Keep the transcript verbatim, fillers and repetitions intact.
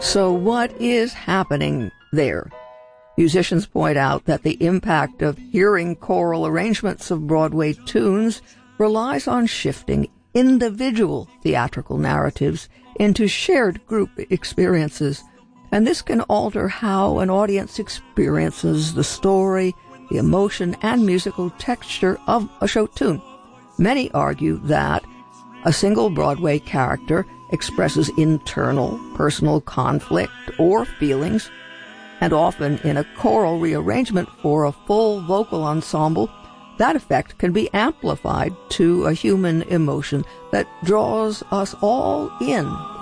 So what is happening there? Musicians point out that the impact of hearing choral arrangements of Broadway tunes relies on shifting individual theatrical narratives into shared group experiences, and this can alter how an audience experiences the story, the emotion, and musical texture of a show tune. Many argue that a single Broadway character expresses internal, personal conflict or feelings, and often in a choral rearrangement for a full vocal ensemble, that effect can be amplified to a human emotion that draws us all in